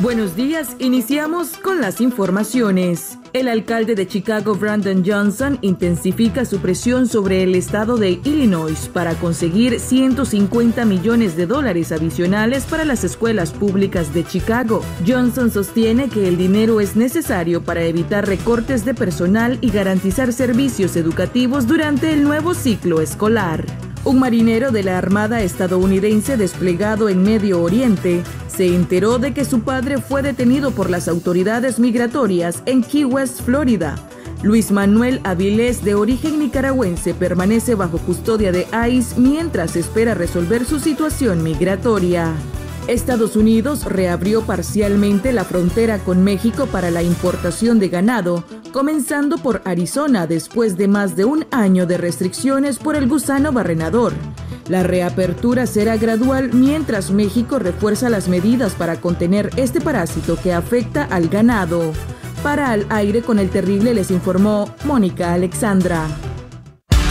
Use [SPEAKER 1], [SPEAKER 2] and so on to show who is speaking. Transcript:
[SPEAKER 1] Buenos días, iniciamos con las informaciones. El alcalde de Chicago, Brandon Johnson, intensifica su presión sobre el estado de Illinois para conseguir $150 millones adicionales para las escuelas públicas de Chicago. Johnson sostiene que el dinero es necesario para evitar recortes de personal y garantizar servicios educativos durante el nuevo ciclo escolar. Un marinero de la Armada estadounidense desplegado en Medio Oriente se enteró de que su padre fue detenido por las autoridades migratorias en Key West, Florida. Luis Manuel Avilés, de origen nicaragüense, permanece bajo custodia de ICE mientras espera resolver su situación migratoria. Estados Unidos reabrió parcialmente la frontera con México para la importación de ganado, comenzando por Arizona después de más de un año de restricciones por el gusano barrenador. La reapertura será gradual mientras México refuerza las medidas para contener este parásito que afecta al ganado. Para Al Aire con el Terrible les informó Mónica Alexandra.